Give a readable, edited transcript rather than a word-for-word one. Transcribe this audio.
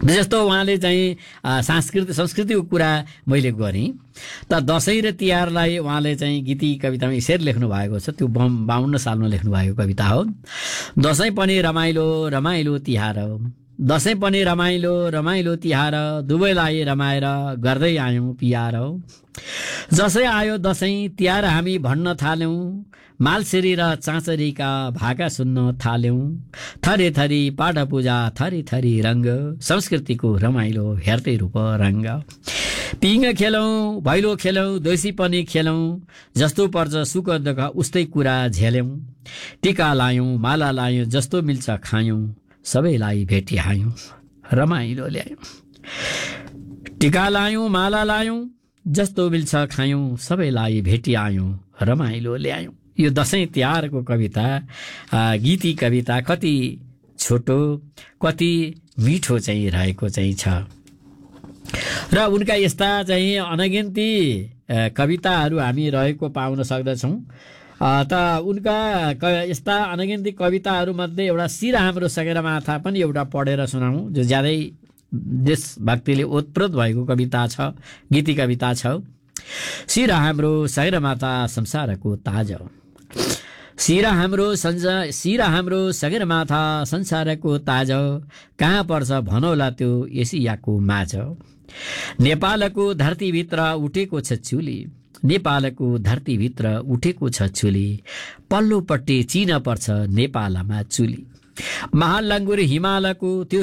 जस्तो उहाँले चाहिँ संस्कृतिको कुरा मैले गरेँ त दशैं र तिहारलाई उहाँले चाहिँ गीति कवितामा यसरी लेख्नु भएको छ। त्यो 52 सालमा लेख्नु भएको कविता हो। दशैं पनि रमाइलो रमाइलो तिहार, दशैं पनि रमाइलो रमाइलो तिहार, दुवैलाई रमाएर गर्दै आयौं पियार। जसै आयो दशैं तिहार हामी भन्न थाल्यौं, मालसेरी र चाँचरीका भाका सुन्न थाल्यौं। थरी थरी पाठ पूजा थरी थरी रंग, संस्कृतिको रमाइलो हेर्दै रूप रंग। पिङ खेलौं भैलो खेलौं देउसी पनि खेलौं, जस्तो पर्छ सुख दुःख उस्तै कुरा झेल्यौं। टीका लायौं माला लायौं जस्तो मिल्छ खायौं, सबैलाई भेटिहायौं रमाइलो ल्यायौं। टीका लायौं माला लायौं जस्तो मिल्छ खायौं, सबैलाई भेटिआयौं रमाइलो ल्यायौं। यो दशैं तिहारको कविता गीती कविता कति छोटो कति मिठो चाहिँ रहेको चाहिँ छ। र उनका यस्ता चाहिँ अनगिन्ती कविताहरू हामी रहेको पाउन सक्दछौँ। त उनका यस्ता अनगिन्ती कविताहरू मध्ये एउटा सिर हाम्रो सगरमाथा पनि एउटा पढेर सुनाऊँ, जो ज्यादै देशभक्तिले ओतप्रोत भएको कविता छ, गीती कविता छ। सिर हाम्रो सगरमाथा संसारको ताज, सिर हाम्रो सगरमाथा संसारको ताज, कहाँ पर्छ भनौला त्यो एसियाको माझ। नेपालको धरतीभित्र उठेको छ चुली, नेपालको धरतीभित्र उठेको छ चुली, पल्लोपट्टि चिन पर्छ नेपालमा चुली। महालङ्गुर हिमालको त्यो